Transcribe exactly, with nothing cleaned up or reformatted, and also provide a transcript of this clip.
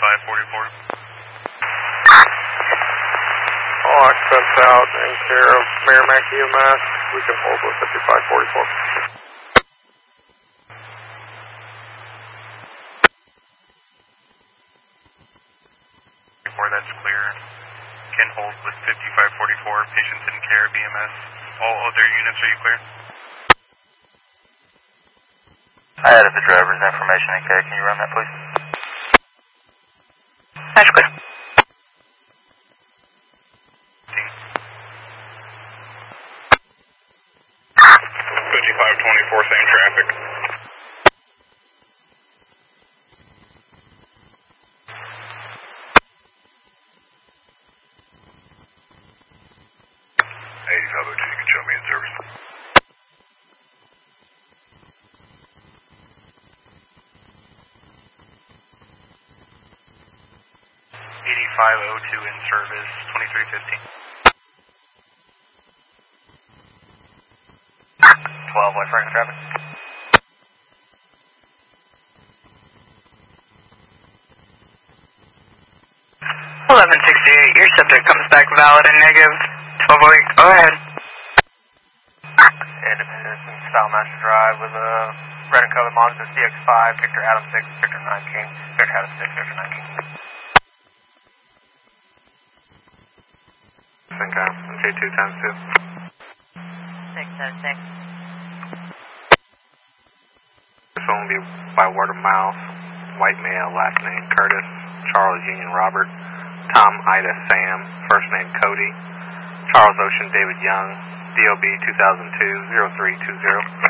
fifty-five forty-four. All access out in care of Merrimack E M S. We can hold with fifty-five forty-four. That's clear. Can hold with fifty-five forty-four. Patients in care of E M S. All other units, are you clear? I added the driver's information in care. Can you run that, please? That's clear. fifty-five twenty-four, same traffic. eighty-five oh two, you can show me in service. eighty-five oh two in service, twenty-three fifty. twelve West Franklin traffic. eleven sixty-eight, your subject comes back valid and negative. twelve oh eight, go ahead. Independence and Stylemaster Drive with a red and color Mazda C X five, Victor Adam six, Victor nineteen, Victor Adam six, Victor nineteen. Think I'm J two times two. six oh six. This one will be by word of mouth. White male, last name Curtis, Charles Union Robert, Tom Ida Sam, first name Cody, Charles Ocean David Young, D O B two thousand two, zero three two zero.